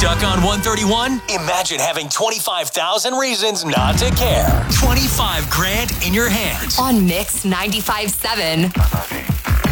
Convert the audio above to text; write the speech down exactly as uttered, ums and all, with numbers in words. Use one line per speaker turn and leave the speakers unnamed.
Stuck on one thirty-one? Imagine having twenty-five thousand reasons not to care. twenty-five grand in your hands.
On Mix ninety-five point seven.